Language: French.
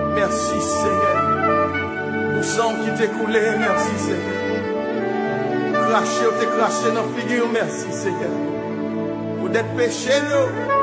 Merci Seigneur. Pour sang qui t'est coulé, merci Seigneur. Craché ou t'es craché dans la figure, merci Seigneur. Pour d'être péché, nous.